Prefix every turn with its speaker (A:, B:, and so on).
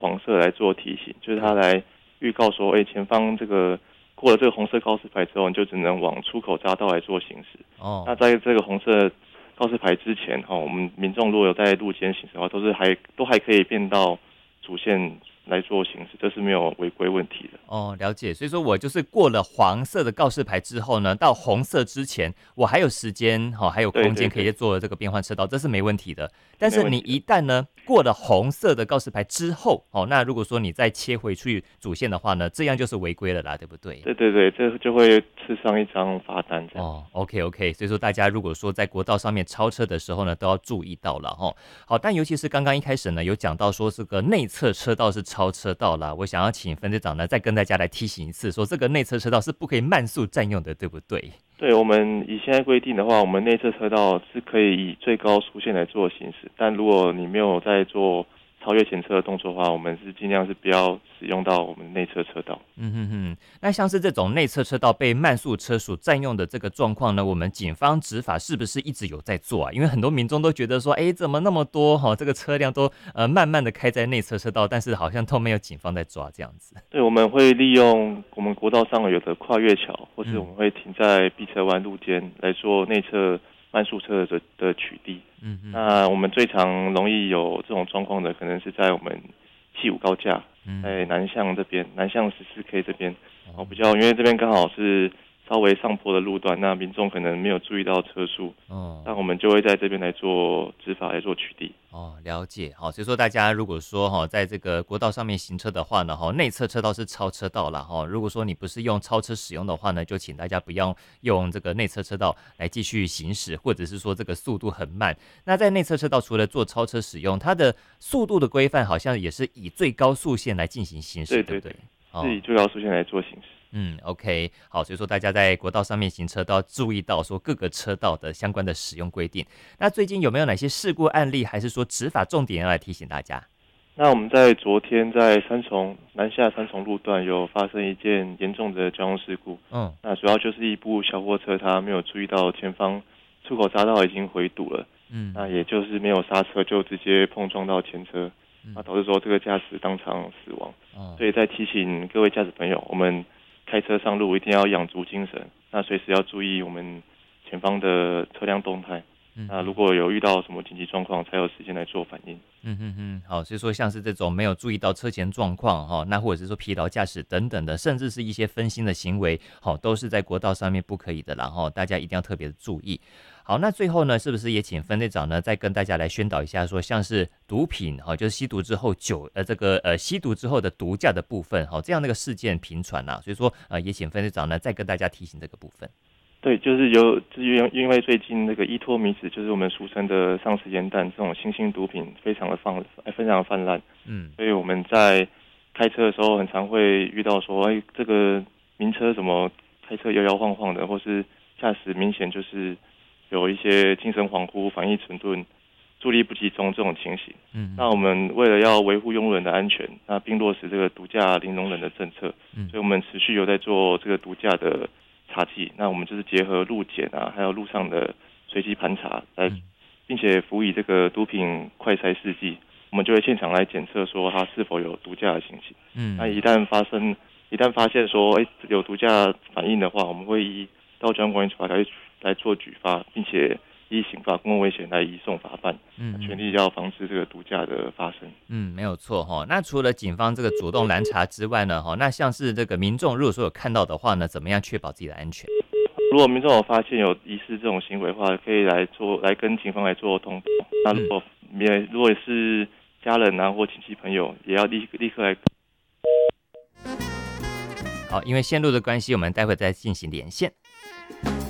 A: 黄色来做提醒，就是它来预告说，前方这个过了这个红色告示牌之后，你就只能往出口匝道来做行驶。那在这个红色告示牌之前，我们民众如果有在路肩行驶的话，都还可以变到主线来做行驶，这是没有违规问题的。
B: 了解。所以说我就是过了黄色的告示牌之后呢，到红色之前，我还有时间还有空间可以做这个变换车道，这是没问题的。但是你一旦呢过了红色的告示牌之后，那如果说你再切回去主线的话呢，这样就是违规了啦，对不对？
A: 对对对，这就会吃上一张罚单这样。
B: OK， 所以说大家如果说在国道上面超车的时候呢，都要注意到了好，但尤其是刚刚一开始呢，有讲到说这个内侧车道是超车道啦，我想要请分队长呢再跟大家来提醒一次，说这个内侧车道是不可以慢速占用的，对不对？
A: 对，我们以现在规定的话，我们内侧车道是可以以最高速线来做行驶，但如果你没有在做超越前车的动作的话，我们是尽量是不要使用到我们内侧车道。
B: 那像是这种内侧车道被慢速车属占用的这个状况呢，我们警方执法是不是一直有在做啊？因为很多民众都觉得说，怎么那么多这个车辆都慢慢的开在内侧车道，但是好像都没有警方在抓这样子。
A: 对，我们会利用我们国道上有的跨越桥，或是我们会停在避车弯路肩来做内侧慢速车的取缔。那我们最常容易有这种状况的，可能是在我们75高架，在南向这边，南向14K 这边，因为这边刚好是稍微上坡的路段，那民众可能没有注意到车速，那我们就会在这边来做执法，来做取缔。
B: 了解。好，所以说大家如果说在这个国道上面行车的话呢，内侧车道是超车道啦如果说你不是用超车使用的话呢，就请大家不要用这个内侧车道来继续行驶，或者是说这个速度很慢。那在内侧车道除了做超车使用，它的速度的规范好像也是以最高速线来进行行驶，对不对？
A: 是以最高速线来做行驶。
B: OK， 好，所以说大家在国道上面行车都要注意到说各个车道的相关的使用规定。那最近有没有哪些事故案例，还是说执法重点要来提醒大家？
A: 那我们在昨天在南下三重路段有发生一件严重的交通事故。那主要就是一部小货车，它没有注意到前方出口匝道已经回堵了。那也就是没有刹车就直接碰撞到前车，那导致说这个驾驶当场死亡。所以在提醒各位驾驶朋友，我们开车上路一定要养足精神，那随时要注意我们前方的车辆动态。那如果有遇到什么紧急状况，才有时间来做反应。
B: 好，所以说像是这种没有注意到车前状况那或者是说疲劳驾驶等等的，甚至是一些分心的行为都是在国道上面不可以的啦大家一定要特别的注意。好，那最后呢，是不是也请分队长呢再跟大家来宣导一下，说像是毒品就是吸毒之后吸毒之后的毒驾的部分这样那个事件频传所以说也请分队长呢再跟大家提醒这个部分。
A: 对，就是因为最近那个依托米脂，就是我们俗称的上次烟弹，这种新兴毒品非常的泛滥。所以我们在开车的时候，很常会遇到说，这个名车怎么开车摇摇晃晃的，或是驾驶明显就是有一些精神恍惚、反应迟钝、注意力不集中这种情形。那我们为了要维护用路人的安全，那并落实这个毒驾零容忍的政策，所以我们持续有在做这个毒驾的查缉。那我们就是结合路检还有路上的随机盘查并且辅以这个毒品快筛试剂，我们就会现场来检测说他是否有毒驾的情形。那一旦发现说有毒驾反应的话，我们会依道交通管理法来做举发，并且依刑法公共危险来移送法办。全力要防止这个毒驾的发生。
B: 没有错那除了警方这个主动拦查之外呢那像是这个民众如果说有看到的话呢，怎么样确保自己的安全？
A: 如果民众有发现有疑似这种行为的话，可以来跟警方来做通报。那如果是家人或亲戚朋友，也要立刻来。
B: 好，因为线路的关系，我们待会再进行连线。